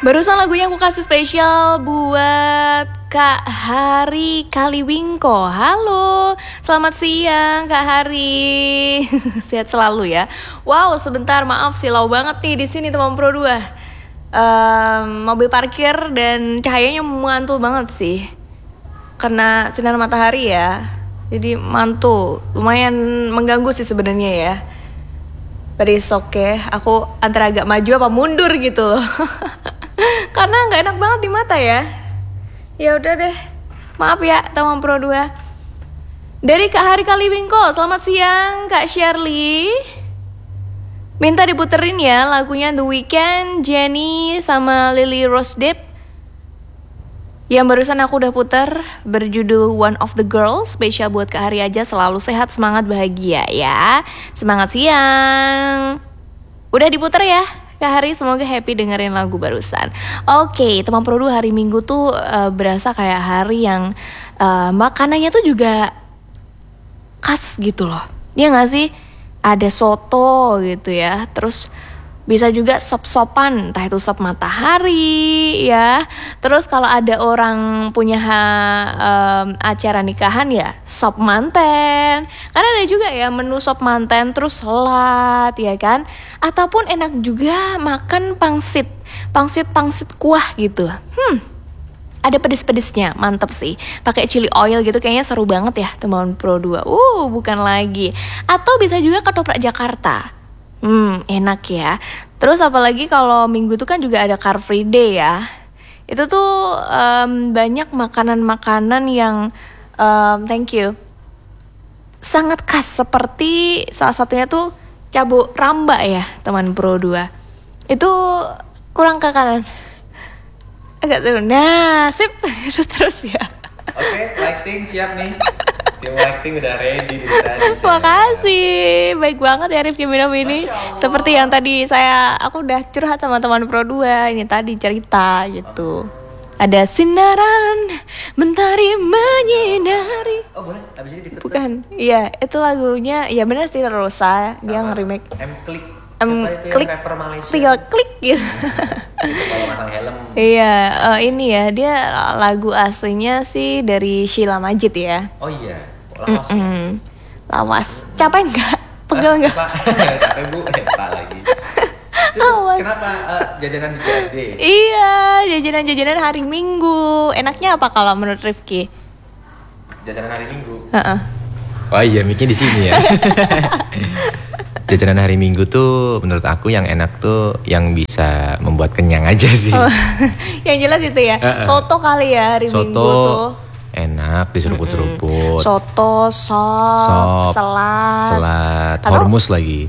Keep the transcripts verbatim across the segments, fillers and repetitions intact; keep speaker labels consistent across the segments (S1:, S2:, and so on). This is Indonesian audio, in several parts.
S1: Barusan lagunya aku kasih spesial buat Kak Hari Kaliwingko. Halo, selamat siang Kak Hari. Sehat selalu ya. Wow, sebentar maaf silau banget nih di sini teman Pro dua. Um, mobil parkir dan cahayanya mantul banget sih. Kena sinar matahari ya. Jadi mantul, lumayan mengganggu sih sebenarnya ya. But it's okay, aku antara agak maju apa mundur gitu. Karena nggak enak banget di mata ya. Ya udah deh, maaf ya teman Pro dua. Dari Kak Hari Kaliwingko, selamat siang Kak Shirley. Minta diputerin ya lagunya The Weeknd, Jennie sama Lily Rose Depp. Yang barusan aku udah puter berjudul One of the Girls, spesial buat Kak Hari aja, selalu sehat, semangat, bahagia ya. Semangat siang. Udah diputer ya Kak Hari, semoga happy dengerin lagu barusan. Oke, teman Pro dua, hari Minggu tuh uh, berasa kayak hari yang uh, makanannya tuh juga khas gitu loh. Iya gak sih? Ada soto gitu ya, terus bisa juga sop-sopan, entah itu sop matahari ya. Terus kalau ada orang punya ha, um, acara nikahan ya sop manten. Karena ada juga ya menu sop manten terus selat ya kan. Ataupun enak juga makan pangsit, pangsit-pangsit kuah gitu. Hmm, ada pedis-pedisnya, mantep sih. Pakai chili oil gitu kayaknya seru banget ya teman Pro dua. Uh, bukan lagi. Atau bisa juga ketoprak Jakarta. Hmm, enak ya. Terus apalagi kalau Minggu itu kan juga ada Car Free Day ya. Itu tuh um, banyak makanan-makanan yang um, thank you sangat khas, seperti salah satunya tuh cabuk ramba ya teman Pro dua. Itu kurang ke kanan, agak turun. Nah, sip. Itu terus ya.
S2: Oke, okay, lighting siap nih. Tim lighting udah ready dari tadi.
S1: Makasih, baik banget ya Rifki Minum ini. Seperti yang tadi saya, aku udah curhat sama teman Pro dua. Ini tadi cerita gitu. Ada sinaran mentari menyinari.
S2: Oh boleh, habis ini diputar.
S1: Bukan, iya itu lagunya, ya benar Tira Rosa. Dia nge-remake
S2: M-Klik.
S1: Um,
S2: Siapa itu
S1: klik,
S2: yang rapper Malaysia?
S1: tinggal klik gitu.
S2: Itu kalau masang helm.
S1: Iya, uh, ini ya dia lagu aslinya sih dari Sheila Majid ya.
S2: Oh iya, lawas.
S1: Mm-mm. Lawas. Capek nggak? Pegel nggak?
S2: Capek bu, eh tak lagi. Itu kenapa uh, jajanan di C F D?
S1: Iya, jajanan-jajanan hari Minggu. Enaknya apa kalau menurut Rifki?
S2: Jajanan hari Minggu.
S1: Uh-uh.
S3: Oh iya, miknya di sini ya. Jajanan hari Minggu tuh menurut aku yang enak tuh yang bisa membuat kenyang aja sih. Oh,
S1: yang jelas itu ya. Uh-uh. Soto kali ya hari
S3: Soto,
S1: Minggu tuh.
S3: Enak diseruput-seruput.
S1: Soto, sop,
S3: sop
S1: selat,
S3: selat,
S1: atau...
S3: hormus lagi.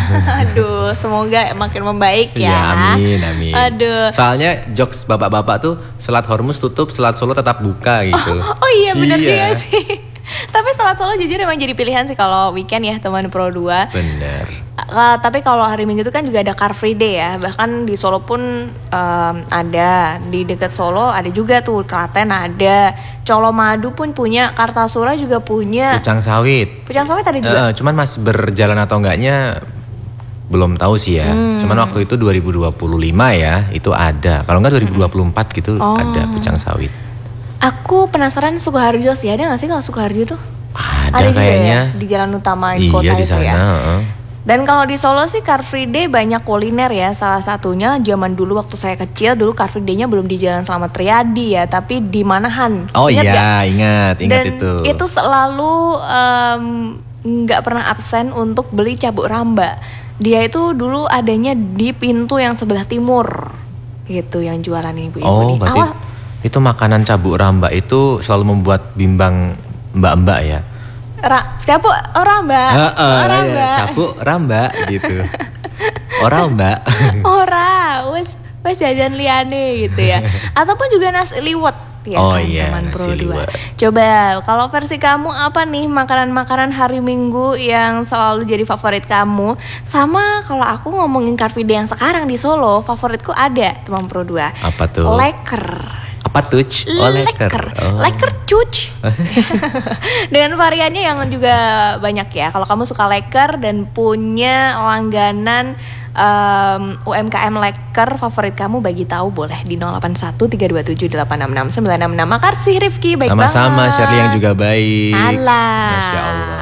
S1: Aduh, semoga makin membaik ya.
S3: Ya, amin, amin.
S1: Aduh.
S3: Soalnya jokes bapak-bapak tuh selat hormus tutup, selat Solo tetap buka gitu.
S1: Oh, oh iya benar
S3: iya.
S1: juga sih. Tapi selat Solo jujur emang jadi pilihan sih kalau weekend ya teman Pro dua.
S3: Bener.
S1: Uh, tapi kalau hari Minggu itu kan juga ada Car Free Day ya. Bahkan di Solo pun um, ada. Di dekat Solo ada juga tuh, Klaten ada. Colomadu pun punya, Kartasura juga punya.
S3: Pucang sawit.
S1: Pucang sawit ada juga.
S3: Uh, cuman masih berjalan atau enggaknya belum tahu sih ya. Hmm. Cuman waktu itu dua ribu dua puluh lima ya itu ada. Kalau enggak dua ribu dua puluh empat gitu oh. ada Pucang sawit.
S1: Aku penasaran Sukoharjo sih, ada gak sih kalau Sukoharjo tuh?
S3: Ada,
S1: ada juga
S3: kayaknya
S1: ya, di jalan utama
S3: iya,
S1: kota
S3: di
S1: itu
S3: sana,
S1: ya.
S3: Uh.
S1: Dan kalau di Solo sih Car Free Day banyak kuliner ya. Salah satunya zaman dulu waktu saya kecil, dulu Car Free Day-nya belum di Jalan Slamet Riyadi ya, tapi di Manahan.
S3: Oh
S1: ingat
S3: iya,
S1: gak?
S3: ingat, ingat
S1: Dan
S3: itu.
S1: itu selalu nggak um, pernah absen untuk beli cabuk ramba. Dia itu dulu adanya di pintu yang sebelah timur, gitu yang jualan ibu-ibu.
S3: Oh,
S1: nih.
S3: berarti
S1: Awal,
S3: itu makanan cabuk ramba itu selalu membuat bimbang mbak-mbak ya?
S1: Ra, cabuk orang mbak,
S3: uh, uh,
S1: orang
S3: iya,
S1: mbak,
S3: cabuk ramba gitu. Orang mbak.
S1: Ora, wes wes jajan liane gitu ya. Ataupun juga nasi liwet ya
S3: oh,
S1: kan
S3: iya,
S1: teman Pro dua.
S3: liwet.
S1: Coba kalau versi kamu apa nih makanan-makanan hari Minggu yang selalu jadi favorit kamu? Sama kalau aku ngomongin Car Free Day yang sekarang di Solo, favoritku ada teman Pro dua.
S3: Apa tuh?
S1: Leker.
S3: Apa tuh? Oh, leker.
S1: Oh. Leker cuc. Dengan variannya yang juga banyak ya. Kalau kamu suka leker dan punya langganan Um, U M K M leker favorit kamu, bagi tahu boleh di nol delapan satu tiga dua tujuh delapan enam enam sembilan enam enam. Makasih Rifki, baik
S3: Sama-sama,
S1: banget.
S3: Shirley yang juga baik.
S1: Alah.
S3: Masya Allah.